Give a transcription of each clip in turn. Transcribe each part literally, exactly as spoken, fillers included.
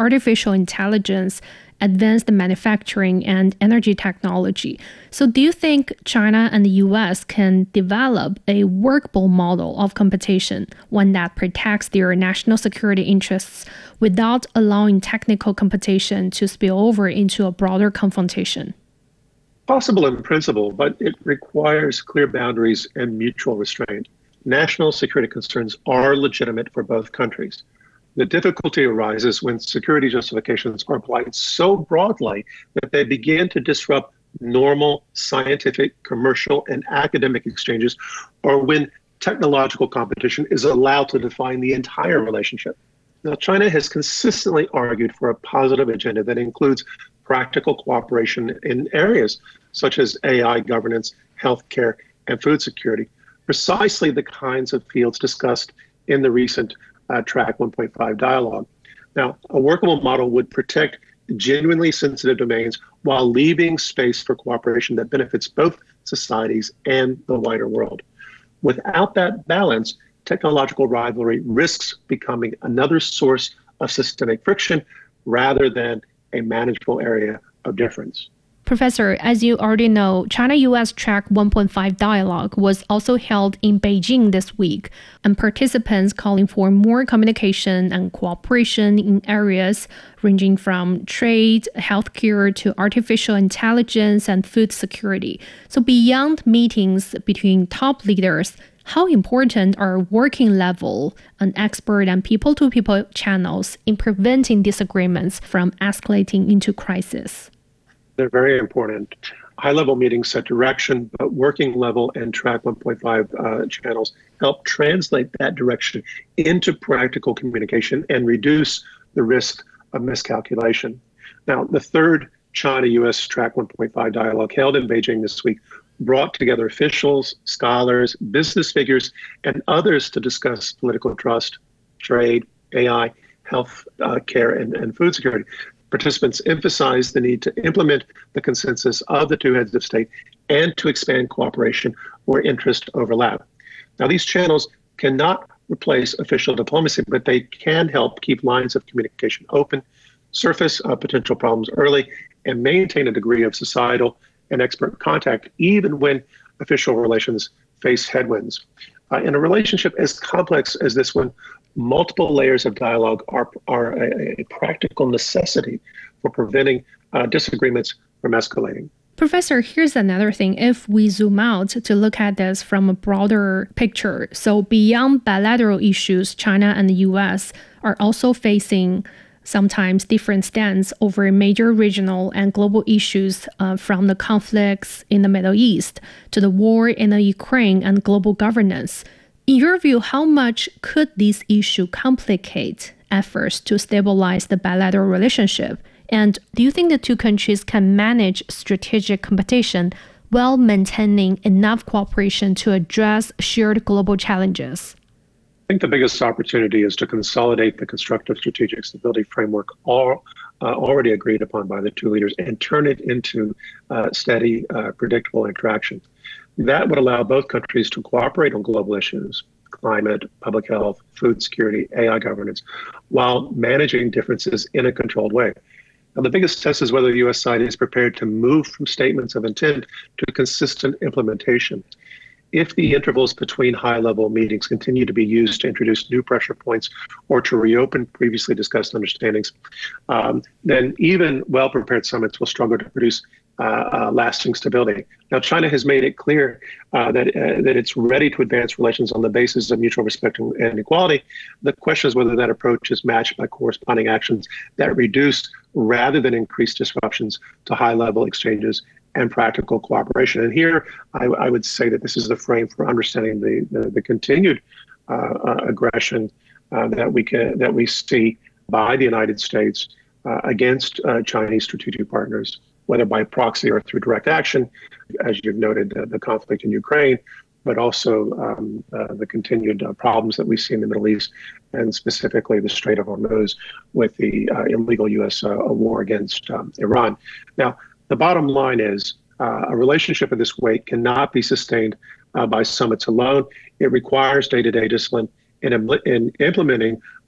artificial intelligence, advanced manufacturing, and energy technology. So do you think China and the U S can develop a workable model of competition, one that protects their national security interests without allowing technical competition to spill over into a broader confrontation? Possible in principle, but it requires clear boundaries and mutual restraint. National security concerns are legitimate for both countries. The difficulty arises when security justifications are applied so broadly that they begin to disrupt normal scientific, commercial, and academic exchanges, or when technological competition is allowed to define the entire relationship. Now, China has consistently argued for a positive agenda that includes practical cooperation in areas such as A I governance, healthcare, and food security, precisely the kinds of fields discussed in the recent Uh, Track one point five dialogue. Now, a workable model would protect genuinely sensitive domains while leaving space for cooperation that benefits both societies and the wider world. Without that balance, technological rivalry risks becoming another source of systemic friction rather than a manageable area of difference. Professor, as you already know, China-U S Track one point five dialogue was also held in Beijing this week, and participants calling for more communication and cooperation in areas ranging from trade, healthcare, to artificial intelligence and food security. So beyond meetings between top leaders, how important are working level and expert and people-to-people channels in preventing disagreements from escalating into crisis? They're very important. High-level meetings set direction, but working level and Track one point five uh, channels help translate that direction into practical communication and reduce the risk of miscalculation. Now, the third China-U S Track one point five dialogue held in Beijing this week brought together officials, scholars, business figures, and others to discuss political trust, trade, A I, health uh, care, and, and food security. Participants emphasized the need to implement the consensus of the two heads of state and to expand cooperation where interests overlap. Now, these channels cannot replace official diplomacy, but they can help keep lines of communication open, surface uh, potential problems early, and maintain a degree of societal and expert contact, even when official relations face headwinds. Uh, in a relationship as complex as this one, multiple layers of dialogue are, are a, a practical necessity for preventing uh, disagreements from escalating. Professor, here's another thing. If we zoom out to look at this from a broader picture, so beyond bilateral issues, China and the U S are also facing sometimes different stands over major regional and global issues, uh, from the conflicts in the Middle East to the war in the Ukraine and global governance. In your view, how much could this issue complicate efforts to stabilize the bilateral relationship? And do you think the two countries can manage strategic competition while maintaining enough cooperation to address shared global challenges? I think the biggest opportunity is to consolidate the constructive strategic stability framework all, uh, already agreed upon by the two leaders and turn it into uh, steady, uh, predictable interaction. That would allow both countries to cooperate on global issues, climate, public health, food security, A I governance, while managing differences in a controlled way. Now, the biggest test is whether the U S side is prepared to move from statements of intent to consistent implementation. If the intervals between high-level meetings continue to be used to introduce new pressure points or to reopen previously discussed understandings, um, then even well-prepared summits will struggle to produce uh, uh, lasting stability. Now, China has made it clear uh, that uh, that it's ready to advance relations on the basis of mutual respect and equality. The question is whether that approach is matched by corresponding actions that reduce rather than increase disruptions to high-level exchanges and practical cooperation. And here, I, I would say that this is the frame for understanding the the, the continued uh, uh, aggression uh, that we can that we see by the United States uh, against uh, Chinese strategic partners, whether by proxy or through direct action, as you've noted, uh, the conflict in Ukraine, but also um, uh, the continued uh, problems that we see in the Middle East, and specifically the Strait of Hormuz with the uh, illegal U S uh, war against um, Iran. Now, the bottom line is uh, a relationship of this weight cannot be sustained uh, by summits alone. It requires day-to-day discipline in, in implementing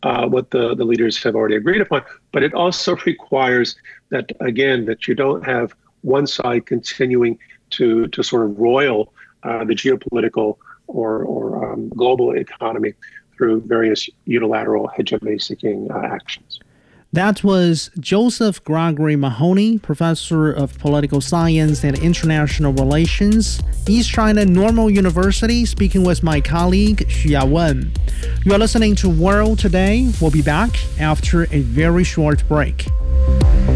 uh, what the, the leaders have already agreed upon. But it also requires that, again, that you don't have one side continuing to, to sort of roil uh, the geopolitical or, or um, global economy through various unilateral hegemony-seeking uh, actions. That was Joseph Gregory Mahoney, professor of political science and international relations, East China Normal University, speaking with my colleague Xu Yawen. You are listening to World Today. We'll be back after a very short break.